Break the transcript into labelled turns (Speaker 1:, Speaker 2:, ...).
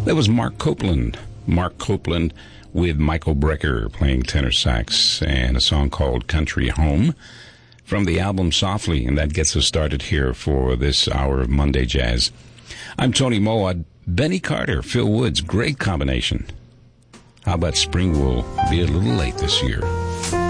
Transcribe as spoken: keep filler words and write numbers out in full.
Speaker 1: That was Mark Copeland. Mark Copeland with Michael Brecker playing tenor sax and a song called Country Home from the album Softly. And that gets us started here for this hour of Monday Jazz. I'm Tony Moa. Benny Carter, Phil Woods, great combination. How about Spring will be a little late this year?